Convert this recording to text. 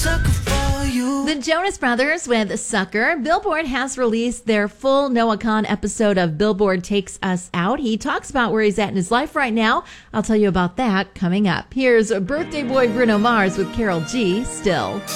sucker for you. The Jonas Brothers with Sucker. Billboard has released their full Noah Kahan episode of Billboard Takes Us Out. He talks about where he's at in his life right now. I'll tell you about that coming up. Here's birthday boy Bruno Mars with Karol G, Still.